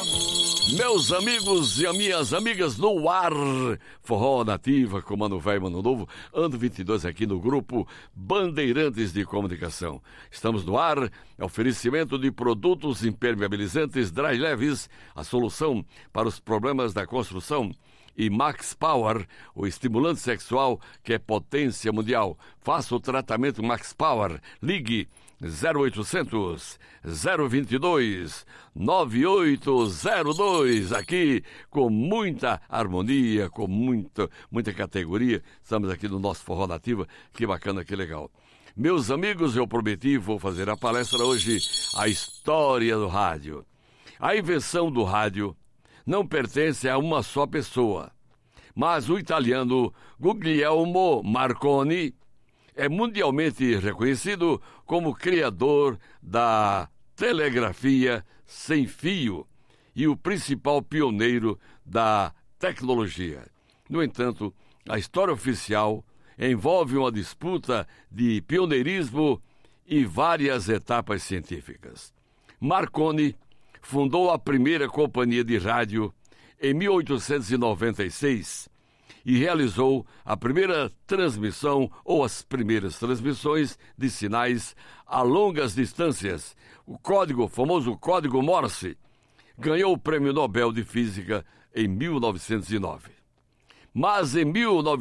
Meus amigos e minhas amigas no ar, Forró Nativa com Mano Velho e Mano Novo, ano 22 aqui no grupo Bandeirantes de Comunicação. Estamos no ar, oferecimento de produtos impermeabilizantes Dry Leves, a solução para os problemas da construção. E Max Power, o estimulante sexual que é potência mundial. Faça o tratamento Max Power. Ligue 0800 022 9802. Aqui com muita harmonia, com muita categoria. Estamos aqui no nosso Forró Nativa. Que bacana, que legal. Meus amigos, eu prometi, vou fazer a palestra hoje, a história do rádio. A invenção do rádio não pertence a uma só pessoa, mas o italiano Guglielmo Marconi é mundialmente reconhecido como criador da telegrafia sem fio e o principal pioneiro da tecnologia. No entanto, a história oficial envolve uma disputa de pioneirismo e várias etapas científicas. Marconi fundou a primeira companhia de rádio em 1896 e realizou a primeira transmissão ou as primeiras transmissões de sinais a longas distâncias, o famoso código Morse. Ganhou o Prêmio Nobel de Física em 1909. Mas em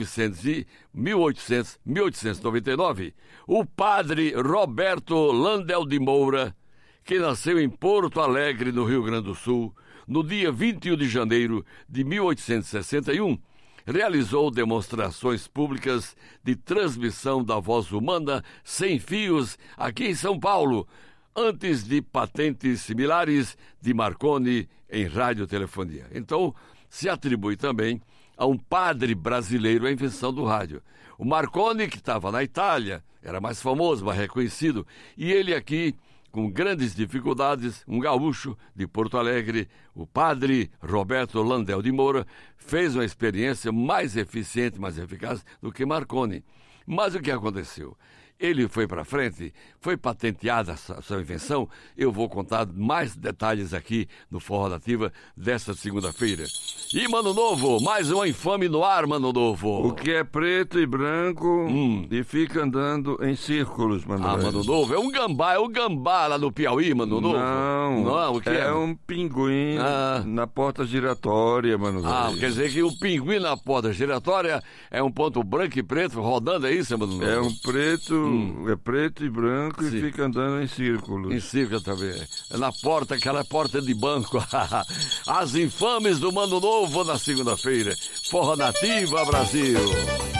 1899, o padre Roberto Landel de Moura, que nasceu em Porto Alegre, no Rio Grande do Sul, no dia 21 de janeiro de 1861, realizou demonstrações públicas de transmissão da voz humana sem fios aqui em São Paulo, antes de patentes similares de Marconi em radiotelefonia. Então, se atribui também a um padre brasileiro a invenção do rádio. O Marconi, que estava na Itália, era mais famoso, mais reconhecido, e ele aqui, com grandes dificuldades, um gaúcho de Porto Alegre, o padre Roberto Landel de Moura, fez uma experiência mais eficiente, mais eficaz do que Marconi. Mas o que aconteceu? Ele foi para frente, foi patenteada a sua invenção. Eu vou contar mais detalhes aqui no Forró Nativa desta segunda-feira. E, Mano Novo, mais uma infame no ar, Mano Novo. O que é preto e branco e fica andando em círculos, Mano Novo. Mano Novo, é o gambá lá no Piauí, Mano Novo. Não, o que é um pinguim na porta giratória, Mano Novo. Quer dizer que o pinguim na porta giratória é um ponto branco e preto rodando, é isso, Mano Novo? É um preto... É preto e branco. Sim. E fica andando em círculos. Em círculos também. É na porta, aquela porta de banco. As infames do Mano Novo na segunda-feira. Forró Nativa, Brasil.